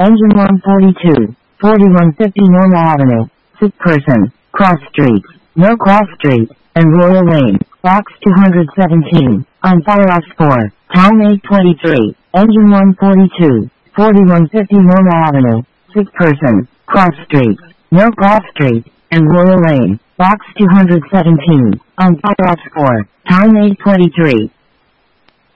Engine 142, 4150 Normal Avenue, sick person, Cross Street, No Cross Street, and Royal Lane, Box 217, on fire off 4, time 8:23, Engine 142, 4150 Normal Avenue, sick person, Cross Street, No Cross Street, and Royal Lane, Box 217, on fire off 4, time 8:23.